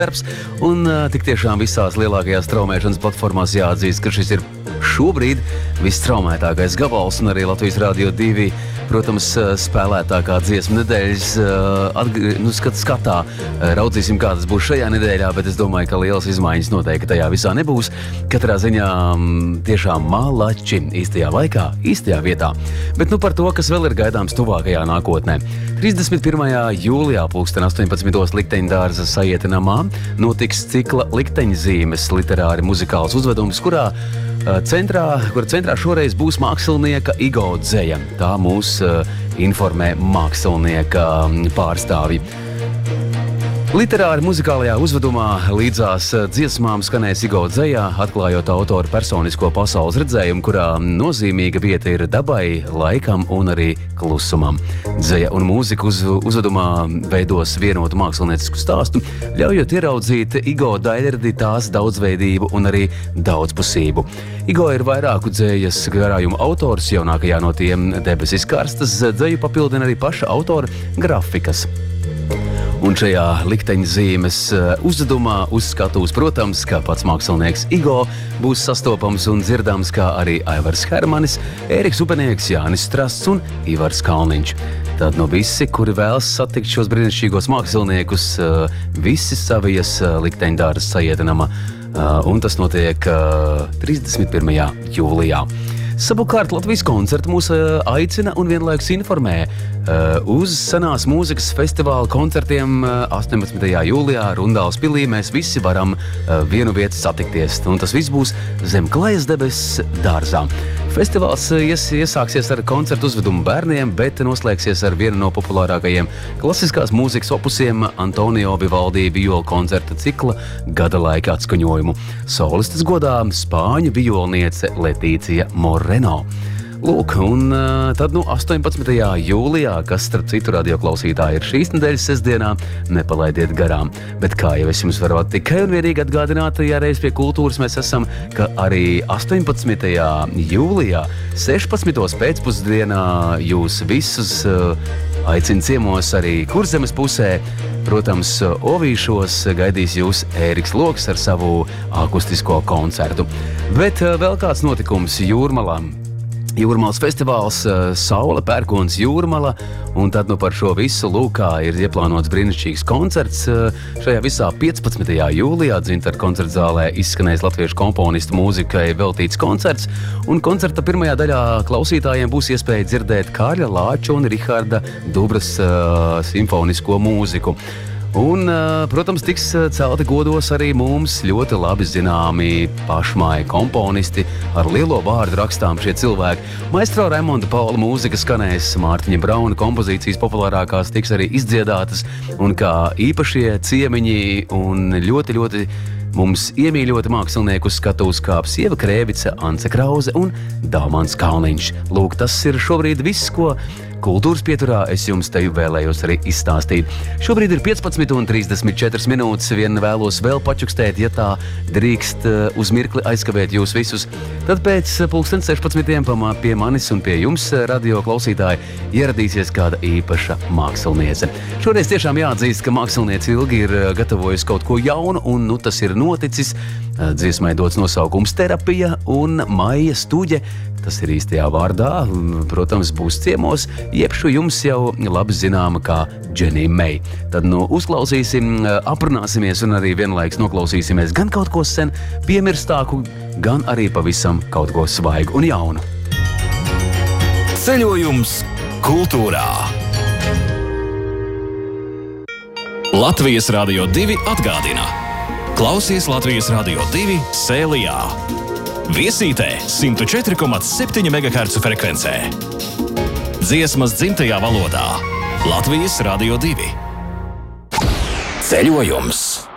darbs, un tik tiešām visās lielākajās traumēšanas platformās jāatzīst, ka šis ir šobrīd visstraumētākais gabals, un arī Latvijas Radio 2, protams, spēlētākā dziesma nedēļas skatā. Raudzīsim, kā tas būs šajā nedēļā, bet es domāju, ka lielas izmaiņas noteikti tajā visā nebūs. Katrā ziņā tiešām malači īstajā laikā, īstajā vietā. Bet par to, kas vēl ir gaidāms tuvākajā nākotnē. 31. jūlijā 18. Likteņdārza Sajieta namā notiks cikla Likteņzīmes literāri muzikāls uzvedums, kura centrā šoreiz būs mākslinieka Igo Dzeja. Tā mūs informē mākslinieka pārstāvji. Literāri muzikālajā uzvedumā līdzās dziesmām skanēs Igo Dzejā, atklājot autoru personisko pasaules redzējumu, kurā nozīmīga vieta ir dabai, laikam un arī klusumam. Dzeja un mūzika uzvedumā veidos vienotu māksliniecisku stāstu, ļaujot ieraudzīt Igo daļradi, tās daudzveidību un arī daudzpusību. Igo ir vairāku dzējas garājumu autors, jaunākajā no tiem Debesis karstas. Dzeju papildina arī paša autora grafikas. Un šajā Likteņzīmes uzvedumā uz skatuves, protams, kā pats mākslinieks Igo, būs sastopams un dzirdams, kā arī Aivars Hermanis, Ēriks Upenieks, Jānis Strasts un Ivars Kalniņš. Tad visi, kuri vēlas satikt šos brīnišķīgos māksliniekus, visi savijas Likteņdārza Sajieta nama, un tas notiek 31. jūlijā. Savukārt Latvijas koncerti mūs aicina un vienlaikus informē uz senās mūzikas festivāla koncertiem 18. jūlijā Rundāls pilī. Mēs visi varam vienu vietu satikties, un tas viss būs zem Klajas debesis dārzā. Festivāls iesāksies ar koncertu uzvedumu bērniem, bet noslēgsies ar vienu no populārākajiem klasiskās mūzikas opusiem Antonio Vivaldi violu koncerta cikla gada laika atskaņojumu. Solistes godā spāņu violniece Letīcija Moreno. Lūk, un tad 18. jūlijā, kas starp citu radioklausītāji ir šīs nedēļas sestdienā, nepalaidiet garām. Bet kā jau es jums varu tikai un vienīgi atgādināt, ja reiz pie kultūras mēs esam, ka arī 18. jūlijā 16. pēcpusdienā jūs visus aicina ciemos arī Kurzemes pusē. Protams, Ovīšos gaidīs jūs Ēriks Loks ar savu akustisko koncertu. Bet vēl kāds notikums Jūrmalā. Jūrmalas festivāls Saule, Pērkons, Jūrmala, un tad par šo visu lūkā ir ieplānots brīnišķīgs koncerts. Šajā visā 15. jūlijā Dzintara koncertzālē izskanēs latviešu komponistu mūzikai veltīts koncerts, un koncerta pirmajā daļā klausītājiem būs iespēja dzirdēt Kārļa Lāča un Riharda Dubras simfonisko mūziku. Un, protams, tiks celti godos arī mums ļoti labi zināmi pašmāju komponisti. Ar lielo vārdu rakstām šie cilvēki. Maestro Raimonda Paula mūzika skanēs, Mārtiņa Brauna kompozīcijas populārākās tiks arī izdziedātas, un kā īpašie ciemiņi un ļoti, ļoti mums iemīļoti mākslinieki uz skatuves kāps Ieva Krēvica, Ance Krauze un Dalmans Kalniņš. Lūk, tas ir šobrīd viss, ko kultūras pieturā es jums te vēlējos arī izstāstīt. Šobrīd ir 15:34 minūtes, vien vēlos vēl pačukstēt, ja tā drīkst uz mirkli aizkavēt jūs visus. Tad pēc 16:00 pie manis un pie jums, radio klausītāji, ieradīsies kāda īpaša māksliniece. Šoreiz tiešām jāatzīst, ka māksliniece ilgi ir gatavojusi kaut ko jaunu, un tas ir noticis. Dziesmai dots nosaukums Terapija, un Maija Stuģe, tas ir īstajā vārdā, protams, būs ciemos, jebšu jums jau labi zināma kā Dženija Meija. Tad uzklausīsim, aprunāsimies un arī vienlaiks noklausīsimies gan kaut ko sen piemirstāku, gan arī pavisam kaut ko svaigu un jaunu. Ceļojums kultūrā. Latvijas Radio 2 atgādina. Klausies Latvijas Radio 2 Sēlijā. Viesītē 104,7 MHz frekvencē. Dziesmas dzimtajā valodā. Latvijas Radio 2. Ceļojums.